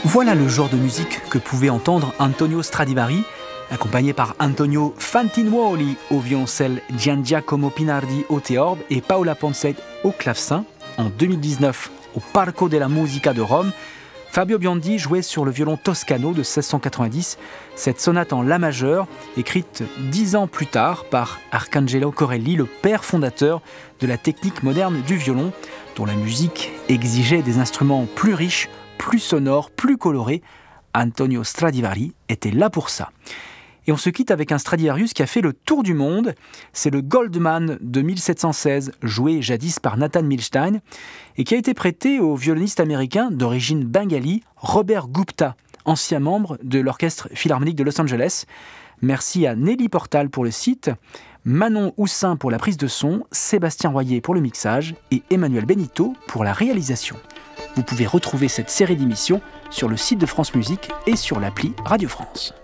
Voilà le genre de musique que pouvait entendre Antonio Stradivari, accompagné par Antonio Fantinuoli au violoncelle, Gian Giacomo Pinardi au théorbe et Paola Ponce au clavecin. En 2019, au Parco della Musica de Rome, Fabio Biondi jouait sur le violon toscano de 1690, cette sonate en la majeur, écrite 10 ans plus tard par Arcangelo Corelli, le père fondateur de la technique moderne du violon, dont la musique exigeait des instruments plus riches, plus sonores, plus colorés. Antonio Stradivari était là pour ça. Et on se quitte avec un Stradivarius qui a fait le tour du monde. C'est le Goldman de 1716, joué jadis par Nathan Milstein, et qui a été prêté au violoniste américain d'origine bengali, Robert Gupta, ancien membre de l'Orchestre Philharmonique de Los Angeles. Merci à Nelly Portal pour le site, Manon Houssin pour la prise de son, Sébastien Royer pour le mixage et Emmanuel Benito pour la réalisation. Vous pouvez retrouver cette série d'émissions sur le site de France Musique et sur l'appli Radio France.